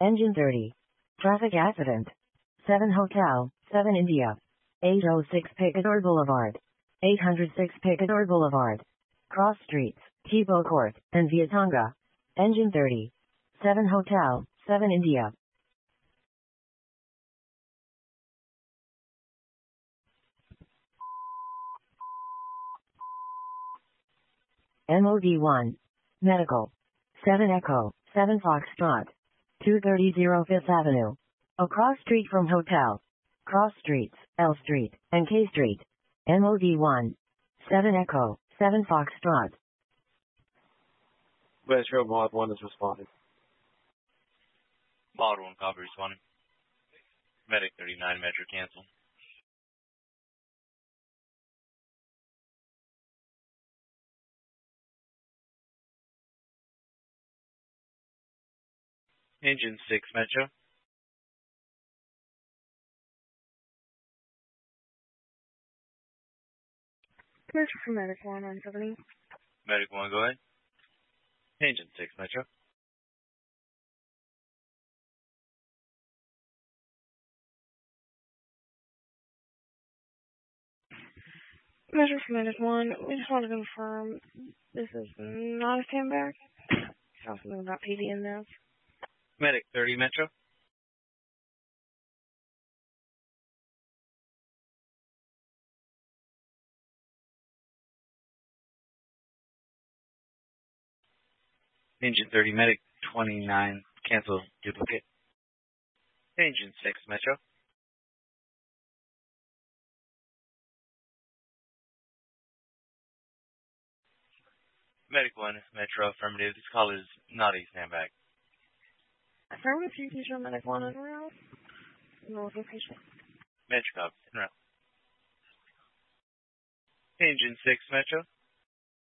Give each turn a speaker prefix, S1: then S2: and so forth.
S1: Engine 30. Traffic accident. 7 Hotel, 7 India. 806 Picador Boulevard. 806 Picador Boulevard. Cross Streets, Tipo Court, and Viatonga. Engine 30. 7 Hotel, 7 India. MOD 1. Medical. 7 Echo, 7 Foxtrot. 230 Fifth Avenue. Across street from hotel. Cross streets, L Street, and K Street. MOD 1. 7 Echo, 7 Foxtrot.
S2: Metro Mod 1 is responding.
S3: Mod 1 copy responding. Medic 39 Metro cancel. Engine 6 Metro.
S4: Metro for Medic 1 on 70.
S3: Medic 1, go ahead. Engine 6 Metro.
S4: Metro for Medic 1, we just want to confirm this is not a standback. Saw something about PD in this.
S3: Medic 30 Metro. Engine 30 Medic 29 cancel duplicate. Engine 6 Metro. Medic 1 Metro affirmative. This call is not a standback.
S4: Affirmative, you can show Medic 1 en route. No location.
S3: Metro copy, en route. Engine 6 Metro.